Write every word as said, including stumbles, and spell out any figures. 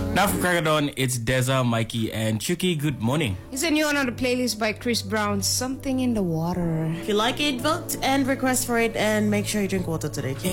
Now for Crackadon, it's Deza, Mikey, and Chucky. Good morning. It's a new one on the playlist by Chris Brown, Something in the Water. If you like it, vote and request for it, and make sure you drink water today.